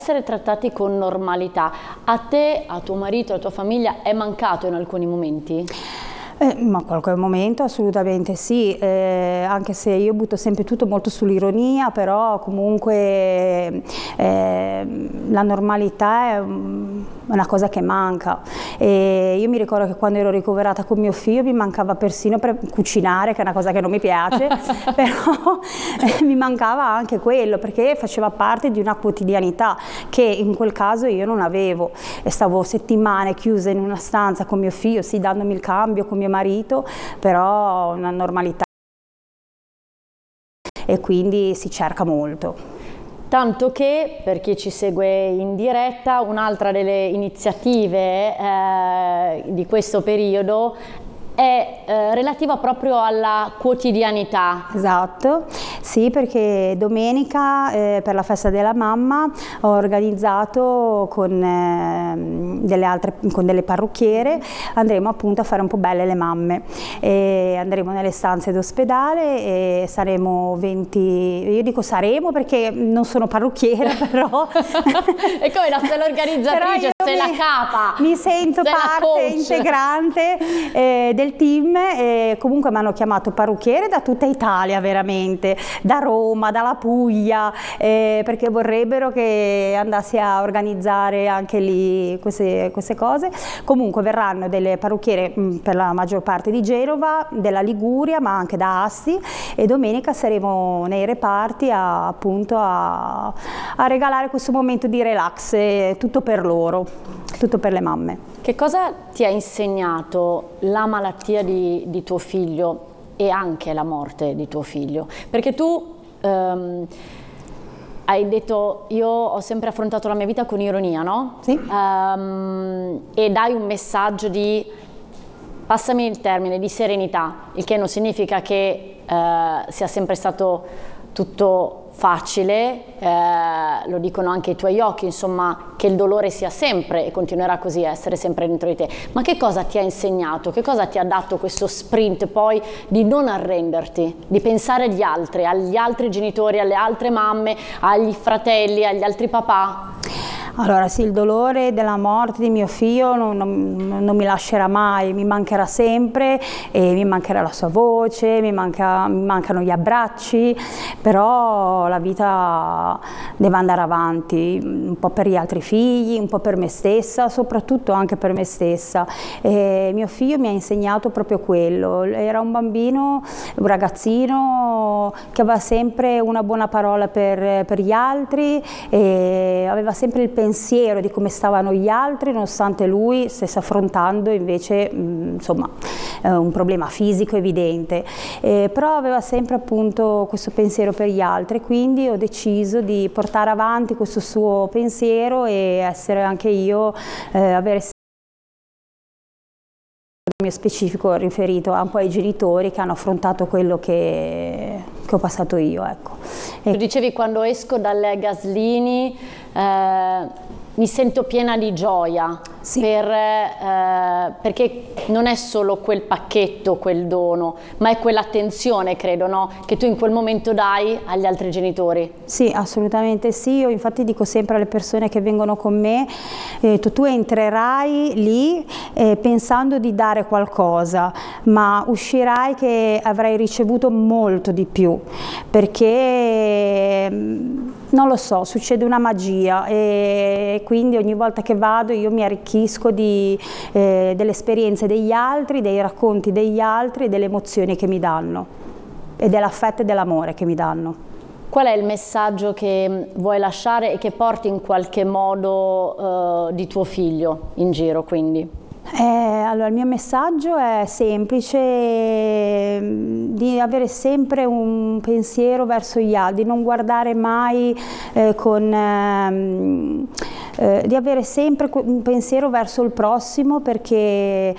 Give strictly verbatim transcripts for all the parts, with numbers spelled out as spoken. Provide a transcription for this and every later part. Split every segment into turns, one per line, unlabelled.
essere trattati con normalità. A te, a tuo marito, alla tua famiglia è mancato in alcuni momenti?
Eh, ma qualche momento assolutamente sì, eh, anche se io butto sempre tutto molto sull'ironia, però comunque eh, la normalità è una cosa che manca. E io mi ricordo che quando ero ricoverata con mio figlio mi mancava persino per cucinare, che è una cosa che non mi piace, però eh, mi mancava anche quello, perché faceva parte di una quotidianità che in quel caso io non avevo. E stavo settimane chiusa in una stanza con mio figlio, sì, dandomi il cambio con mio marito, però una normalità, e quindi si cerca molto.
Tanto che, per chi ci segue in diretta, un'altra delle iniziative eh, di questo periodo è eh, relativa proprio alla quotidianità.
Esatto, sì, perché domenica eh, per la festa della mamma ho organizzato con, eh, delle altre, con delle parrucchiere, andremo appunto a fare un po' belle le mamme, e andremo nelle stanze d'ospedale e saremo venti, io dico saremo perché non sono parrucchiera, però
è come la sei l'organizzatrice, sei la capa,
mi sento
sei
parte integrante eh, del team, e comunque mi hanno chiamato parrucchiere da tutta Italia, veramente, da Roma, dalla Puglia, eh, perché vorrebbero che andassi a organizzare anche lì queste, queste cose. Comunque verranno delle parrucchiere mh, per la maggior parte di Genova, della Liguria, ma anche da Asti, e domenica saremo nei reparti a, appunto a, a regalare questo momento di relax, eh, tutto per loro, tutto per le mamme.
Che cosa ti ha insegnato la malattia di, di tuo figlio e anche la morte di tuo figlio? Perché tu ehm, hai detto, io ho sempre affrontato la mia vita con ironia, no?
Sì.
Um, e dai un messaggio di, passami il termine, di serenità, il che non significa che eh, sia sempre stato tutto facile, eh, lo dicono anche i tuoi occhi, insomma, che il dolore sia sempre e continuerà così a essere sempre dentro di te. Ma che cosa ti ha insegnato? Che cosa ti ha dato questo sprint poi di non arrenderti, di pensare agli altri, agli altri genitori, alle altre mamme, agli fratelli, agli altri papà?
Allora sì, il dolore della morte di mio figlio non, non, non mi lascerà mai, mi mancherà sempre, e mi mancherà la sua voce, mi, manca, mi mancano gli abbracci, però la vita deve andare avanti, un po' per gli altri figli, un po' per me stessa, soprattutto anche per me stessa. E mio figlio mi ha insegnato proprio quello, era un bambino, un ragazzino che aveva sempre una buona parola per, per gli altri, e aveva sempre il pensiero di come stavano gli altri, nonostante lui stesse affrontando invece mh, insomma eh, un problema fisico evidente, eh, però aveva sempre appunto questo pensiero per gli altri, quindi ho deciso di portare avanti questo suo pensiero e essere anche io, eh, avere il mio specifico riferito un po' ai genitori che hanno affrontato quello che, che ho passato io, ecco.
Tu dicevi, quando esco dalle Gaslini eh, mi sento piena di gioia, sì. per, eh, perché non è solo quel pacchetto, quel dono, ma è quell'attenzione, credo, no? Che tu in quel momento dai agli altri genitori.
Sì, assolutamente sì, io infatti dico sempre alle persone che vengono con me, eh, tu, tu entrerai lì eh, pensando di dare qualcosa, ma uscirai che avrai ricevuto molto di più, perché non lo so, succede una magia, e quindi ogni volta che vado io mi arricchisco di, eh, delle esperienze degli altri, dei racconti degli altri, delle emozioni che mi danno e dell'affetto e dell'amore che mi danno.
Qual è il messaggio che vuoi lasciare e che porti in qualche modo eh, di tuo figlio in giro, quindi?
Eh, allora il mio messaggio è semplice, di avere sempre un pensiero verso gli altri, di non guardare mai eh, con... Ehm, eh, di avere sempre un pensiero verso il prossimo, perché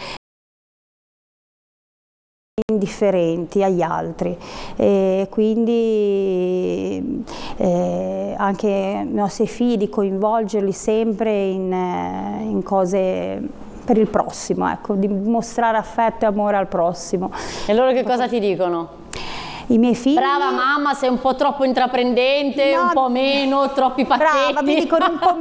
indifferenti agli altri, e quindi eh, anche i nostri figli, di coinvolgerli sempre in, in cose per il prossimo, ecco, di mostrare affetto e amore al prossimo.
E loro che cosa ti dicono?
I miei figli...
Brava mamma, sei un po' troppo intraprendente,
No,
un po' meno, troppi pacchetti.
Brava, mi dicono un po'